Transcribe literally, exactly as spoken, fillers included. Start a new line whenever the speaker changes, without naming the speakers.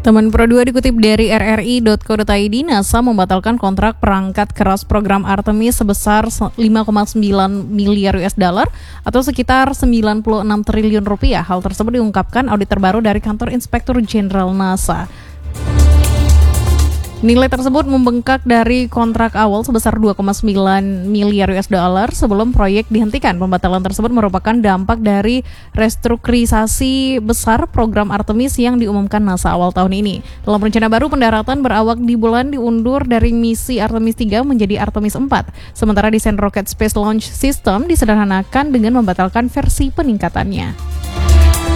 Teman Pro dua dikutip dari r r i dot co dot i d, NASA membatalkan kontrak perangkat keras program Artemis sebesar lima koma sembilan miliar U S dollar atau sekitar sembilan puluh enam triliun rupiah. Hal tersebut diungkapkan audit terbaru dari kantor Inspektur Jenderal NASA. Nilai tersebut membengkak dari kontrak awal sebesar dua koma sembilan miliar U S dollar sebelum proyek dihentikan. Pembatalan tersebut merupakan dampak dari restrukturisasi besar program Artemis yang diumumkan NASA awal tahun ini. Dalam rencana baru, pendaratan berawak di bulan diundur dari misi Artemis tiga menjadi Artemis empat. Sementara desain Rocket Space Launch System disederhanakan dengan membatalkan versi peningkatannya.